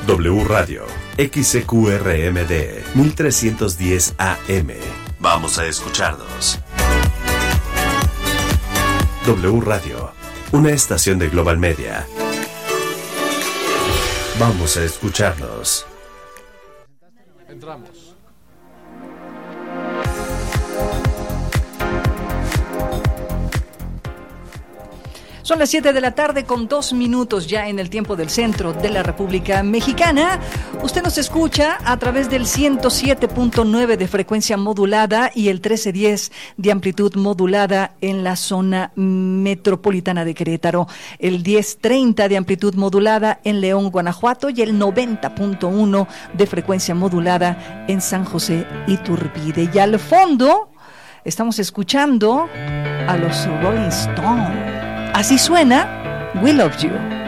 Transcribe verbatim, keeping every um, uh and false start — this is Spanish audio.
W Radio, X C Q R M D, mil trescientos diez A M. Vamos a escucharnos. W Radio, una estación de Global Media. Vamos a escucharnos. Entramos. Son las siete de la tarde con dos minutos ya en el tiempo del centro de la República Mexicana. Usted nos escucha a través del ciento siete punto nueve de frecuencia modulada y el mil trescientos diez de amplitud modulada en la zona metropolitana de Querétaro, el diez treinta de amplitud modulada en León, Guanajuato y el noventa punto uno de frecuencia modulada en San José Iturbide. Y al fondo estamos escuchando a los Rolling Stones. Así suena We Love You.